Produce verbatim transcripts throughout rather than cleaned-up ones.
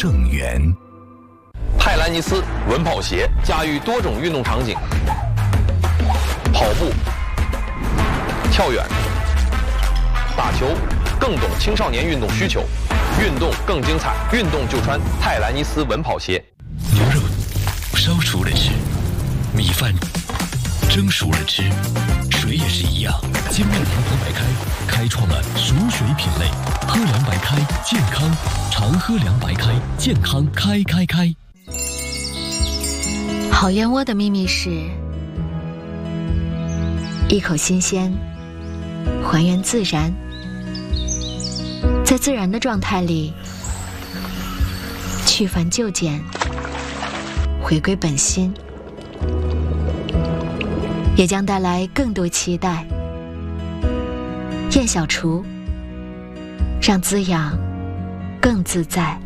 正源。 泰兰尼斯稳跑鞋驾驭多种运动场景，跑步、跳远、打球，更懂青少年运动需求，运动更精彩，运动就穿泰兰尼斯稳跑鞋。 牛肉烧熟了吃，米饭蒸熟了吃，水也是一样。精酿阳光白开开创了熟水品类，喝凉白开健康，常喝凉白开健康开开开。 好燕窝的秘密是一口新鲜，还原自然，在自然的状态里去繁就简，回归本心，也将带来更多期待。燕小厨，让滋养更自在。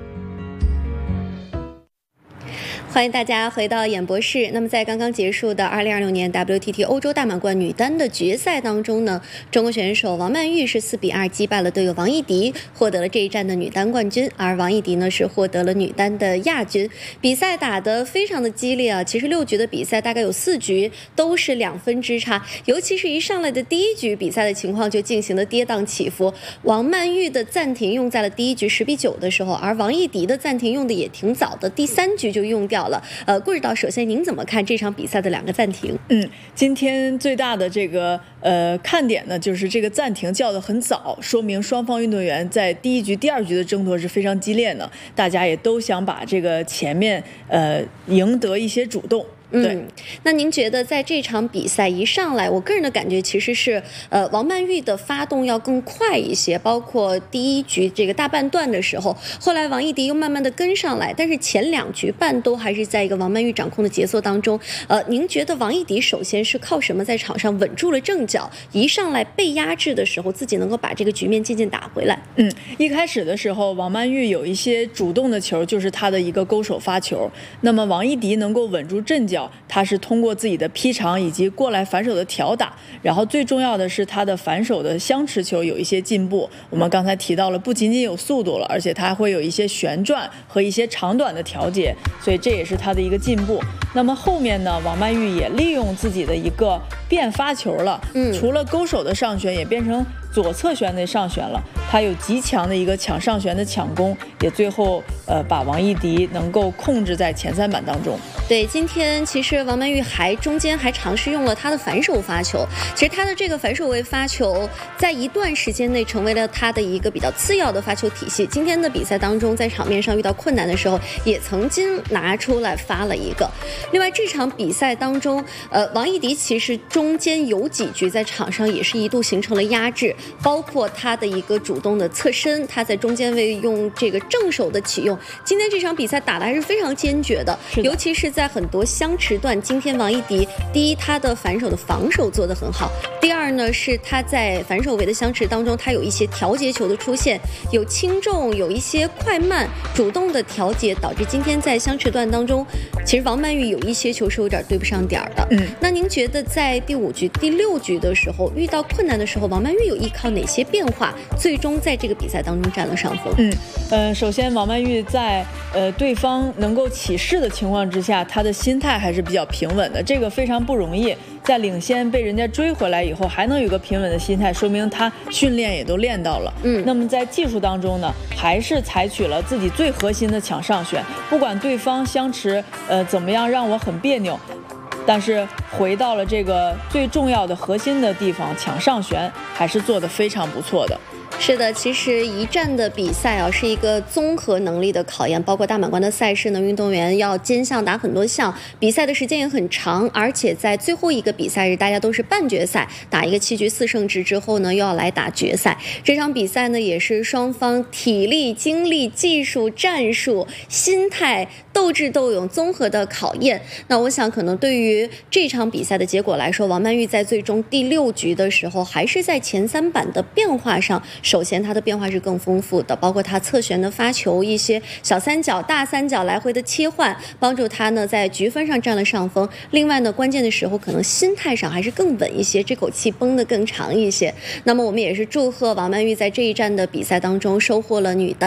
欢迎大家回到演播室。那么在刚刚结束的二零二六年 W T T 欧洲大满贯女单的决赛当中呢，中国选手王曼玉是四比二击败了队友王艺迪，获得了这一站的女单冠军，而王艺迪呢是获得了女单的亚军。比赛打得非常的激烈啊，其实六局的比赛大概有四局都是两分之差，尤其是一上来的第一局比赛的情况就进行了跌宕起伏。王曼玉的暂停用在了第一局十比九的时候，而王艺迪的暂停用的也挺早的，第三局就用掉了。呃，顾指导，首先您怎么看这场比赛的两个暂停？ 嗯，今天最大的这个呃看点呢，就是这个暂停叫得很早，说明双方运动员在第一局、第二局的争夺是非常激烈的，大家也都想把这个前面呃赢得一些主动。 嗯，那您觉得在这场比赛一上来，我个人的感觉其实是，呃，王曼玉的发动要更快一些，包括第一局这个大半段的时候，后来王艺迪又慢慢的跟上来，但是前两局半都还是在一个王曼玉掌控的节奏当中。呃，您觉得王艺迪首先是靠什么在场上稳住了阵脚，一上来被压制的时候，自己能够把这个局面渐渐打回来？ 嗯，一开始的时候，王曼玉有一些主动的球，就是她的一个勾手发球，那么王艺迪能够稳住阵脚。他是通过自己的劈长以及过来反手的挑打，然后最重要的是他的反手的相持球有一些进步。我们刚才提到了，不仅仅有速度了，而且他还会有一些旋转和一些长短的调节，所以这也是他的一个进步。那么后面呢，王曼玉也利用自己的一个变发球了，嗯，除了勾手的上旋，也变成左侧旋的上旋了。他有极强的一个抢上旋的抢攻，也最后呃把王艺迪能够控制在前三板当中。 对，今天其实王曼玉还中间还尝试用了她的反手发球，其实她的这个反手位发球在一段时间内成为了她的一个比较次要的发球体系。今天的比赛当中，在场面上遇到困难的时候，也曾经拿出来发了一个。另外这场比赛当中，呃，王艺迪其实中间有几局在场上也是一度形成了压制，包括她的一个主动的侧身，她在中间位用这个正手的启用。今天这场比赛打得还是非常坚决的，尤其是在很多相持段，今天王艺迪第一，他的反手的防守做得很好；第二呢，是他在反手位的相持当中，他有一些调节球的出现，有轻重，有一些快慢，主动的调节，导致今天在相持段当中，其实王曼玉有一些球是有点对不上点的。嗯，那您觉得在第五局、第六局的时候遇到困难的时候，王曼玉有依靠哪些变化，最终在这个比赛当中占了上风？ 嗯，呃，首先王曼玉在呃对方能够起势的情况之下，他的心态还是比较平稳的，这个非常不容易。在领先被人家追回来以后，还能有个平稳的心态，说明他训练也都练到了。嗯，那么在技术当中呢，还是采取了自己最核心的抢上旋，不管对方相持呃怎么样让我很别扭，但是回到了这个最重要的核心的地方，抢上旋还是做得非常不错的。 是的，其实一站的比赛啊，是一个综合能力的考验，包括大满贯的赛事呢，运动员要兼项打很多项，比赛的时间也很长，而且在最后一个比赛日，大家都是半决赛，打一个七局四胜制之后呢，又要来打决赛。这场比赛呢，也是双方体力、精力、技术、战术、心态、斗智斗勇综合的考验。那我想，可能对于这场比赛的结果来说，王曼玉在最终第六局的时候，还是在前三板的变化上。首先它的变化是更丰富的，包括它侧旋的发球，一些小三角大三角来回的切换，帮助它呢在局分上占了上风。另外呢，关键的时候可能心态上还是更稳一些，这口气绷得更长一些。那么我们也是祝贺王曼玉在这一站的比赛当中收获了女单